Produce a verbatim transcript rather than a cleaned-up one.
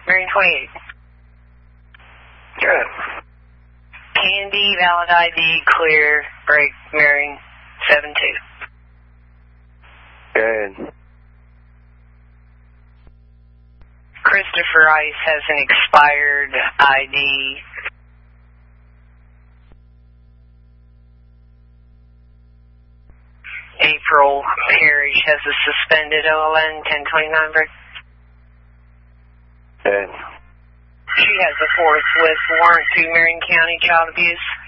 Marion twenty-eight. Good. Candy, valid I D, clear, break, Marion seven two. Good. Christopher Rice has an expired I D. April Parrish has a suspended O L N ten twenty-nine break. Good. She has a forthwith warrant to Marion County Child Abuse.